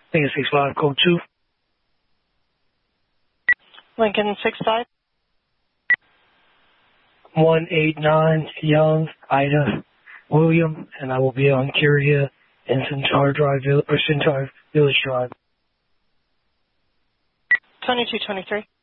think it's 65, code 2. Lincoln 65. 189 Young, Ida, William, and I will be on Curia and Centaur Village Drive. 2223.